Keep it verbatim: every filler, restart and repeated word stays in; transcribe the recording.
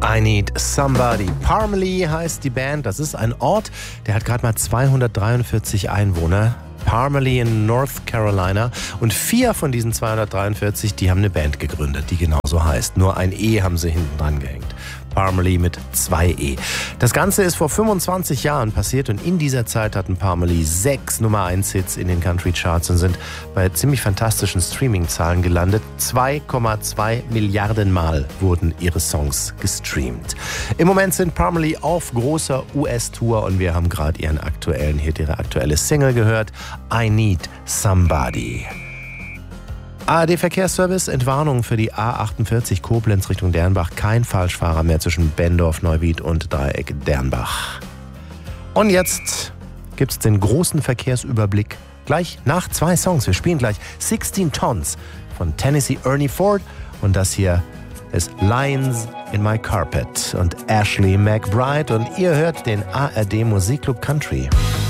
I Need Somebody. Parmalee heißt die Band. Das ist ein Ort, der hat gerade mal zweihundertdreiundvierzig Einwohner. Parmalee in North Carolina. Und vier von diesen zweihundertdreiundvierzig, die haben eine Band gegründet, die genauso heißt. Nur ein E haben sie hinten dran gehängt. Parmalee mit zwei E. Das Ganze ist vor fünfundzwanzig Jahren passiert und in dieser Zeit hatten Parmalee sechs Nummer eins Hits in den Country Charts und sind bei ziemlich fantastischen Streaming-Zahlen gelandet. zwei Komma zwei Milliarden Mal wurden ihre Songs gestreamt. Im Moment sind Parmalee auf großer U S-Tour und wir haben gerade ihren aktuellen Hit, ihre aktuelle Single gehört, I Need Somebody. A R D-Verkehrsservice, Entwarnung für die A achtundvierzig Koblenz Richtung Dernbach. Kein Falschfahrer mehr zwischen Bendorf, Neuwied und Dreieck Dernbach. Und jetzt gibt's den großen Verkehrsüberblick gleich nach zwei Songs. Wir spielen gleich sixteen Tons von Tennessee Ernie Ford und das hier ist Lions in My Carpet und Ashley McBryde und ihr hört den A R D Musikclub Country.